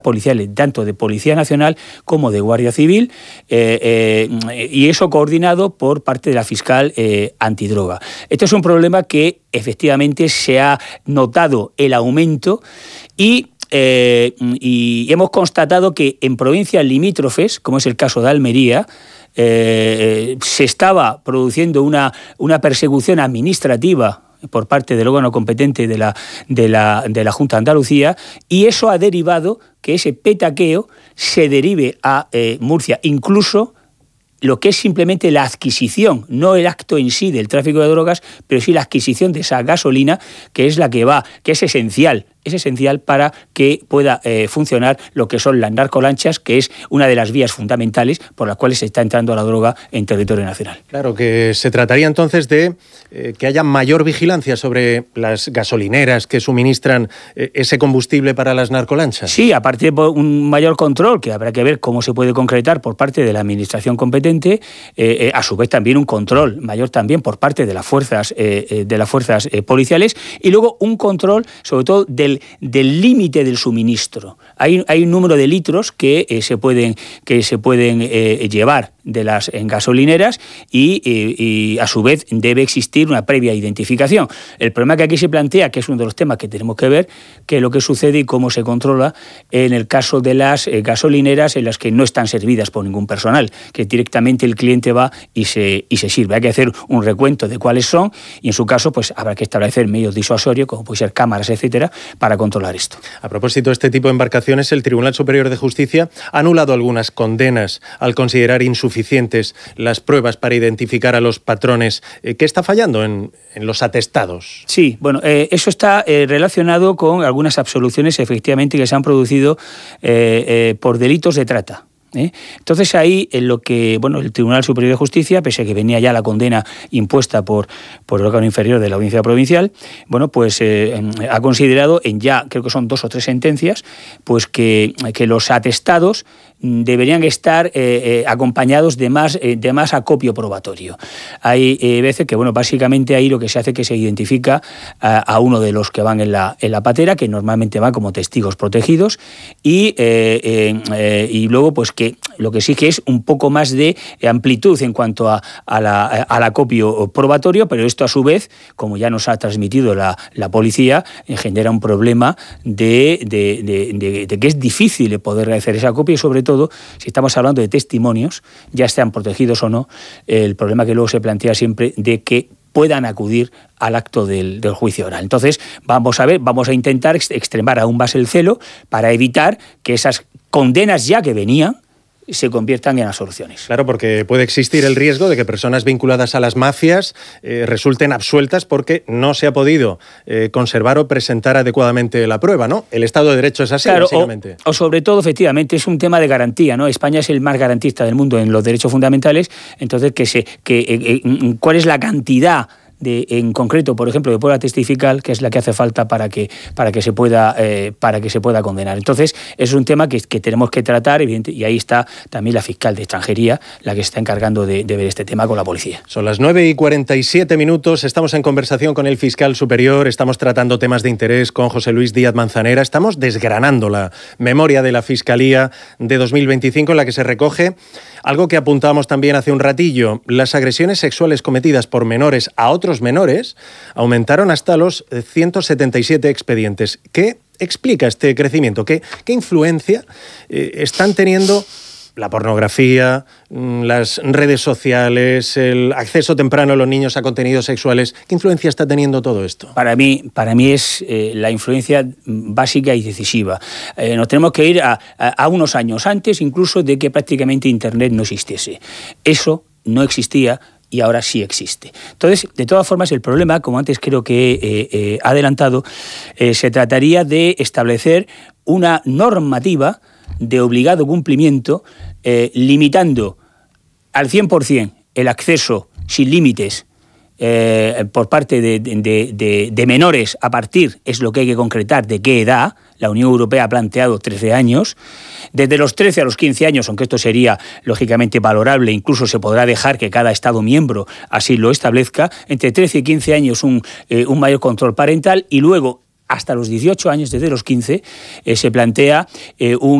policiales, tanto de Policía Nacional como de Guardia Civil, y eso coordinado por parte de la fiscal antidroga. Este es un problema que efectivamente se ha notado el aumento y hemos constatado que en provincias limítrofes, como es el caso de Almería, se estaba produciendo una persecución administrativa por parte del órgano competente de la Junta de Andalucía, y eso ha derivado que ese petaqueo se derive a Murcia, incluso lo que es simplemente la adquisición, no el acto en sí del tráfico de drogas, pero sí la adquisición de esa gasolina, que es la que es esencial para que pueda funcionar lo que son las narcolanchas, que es una de las vías fundamentales por las cuales se está entrando a la droga en territorio nacional. Claro, que se trataría entonces de que haya mayor vigilancia sobre las gasolineras que suministran ese combustible para las narcolanchas. Sí, aparte de un mayor control, que habrá que ver cómo se puede concretar por parte de la administración competente, a su vez también un control mayor también por parte de las fuerzas policiales, y luego un control sobre todo del límite del suministro. Hay un número de litros que se pueden llevar en gasolineras y a su vez debe existir una previa identificación. El problema que aquí se plantea, que es uno de los temas que tenemos que ver, que es lo que sucede y cómo se controla en el caso de las gasolineras en las que no están servidas por ningún personal, que directamente el cliente va y se sirve. Hay que hacer un recuento de cuáles son y en su caso pues habrá que establecer medios disuasorios, como puede ser cámaras, etcétera, para controlar esto. A propósito de este tipo de embarcaciones, el Tribunal Superior de Justicia ha anulado algunas condenas al considerar insuficientes las pruebas para identificar a los patrones. ¿Qué está fallando en los atestados? Sí, bueno, eso está relacionado con algunas absoluciones efectivamente que se han producido por delitos de trata. Entonces ahí en lo que el Tribunal Superior de Justicia, pese a que venía ya la condena impuesta por el órgano inferior de la Audiencia Provincial, ha considerado en ya creo que son 2 o 3 sentencias, pues que los atestados deberían estar acompañados de más acopio probatorio. Hay veces que básicamente ahí lo que se hace es que se identifica a uno de los que van en la patera, que normalmente van como testigos protegidos, y luego pues que lo que exige es un poco más de amplitud en cuanto al acopio probatorio, pero esto a su vez, como ya nos ha transmitido la policía, genera un problema de que es difícil poder hacer ese acopio, y sobre todo si estamos hablando de testimonios, ya estén protegidos o no, el problema que luego se plantea siempre de que puedan acudir al acto del juicio oral. Entonces, vamos a intentar extremar aún más el celo para evitar que esas condenas ya que venían se conviertan en absoluciones. Claro, porque puede existir el riesgo de que personas vinculadas a las mafias resulten absueltas porque no se ha podido conservar o presentar adecuadamente la prueba, ¿no? El Estado de Derecho es así, claro, básicamente. O sobre todo, efectivamente, es un tema de garantía, ¿no? España es el más garantista del mundo en los derechos fundamentales, entonces ¿cuál es la cantidad en concreto, por ejemplo, de prueba testifical, que es la que hace falta para que se pueda condenar? Entonces, es un tema que tenemos que tratar, evidente, y ahí está también la fiscal de Extranjería, la que se está encargando de ver este tema con la policía. Son las 9:47, estamos en conversación con el fiscal superior, estamos tratando temas de interés con José Luis Díaz Manzanera, estamos desgranando la memoria de la Fiscalía de 2025 en la que se recoge algo que apuntábamos también hace un ratillo: las agresiones sexuales cometidas por menores a otros menores aumentaron hasta los 177 expedientes. ¿Qué explica este crecimiento? ¿Qué influencia están teniendo la pornografía, las redes sociales, el acceso temprano de los niños a contenidos sexuales? ¿Qué influencia está teniendo todo esto? Para mí es la influencia básica y decisiva. Nos tenemos que ir a unos años antes incluso de que prácticamente Internet no existiese. Eso no existía y ahora sí existe. Entonces, de todas formas, el problema, como antes creo que he adelantado, se trataría de establecer una normativa de obligado cumplimiento, limitando al 100% el acceso sin límites por parte de menores a partir, es lo que hay que concretar, de qué edad. La Unión Europea ha planteado 13 años. Desde los 13 a los 15 años, aunque esto sería lógicamente valorable, incluso se podrá dejar que cada Estado miembro así lo establezca, entre 13 y 15 años un mayor control parental, y luego hasta los 18 años, desde los 15, se plantea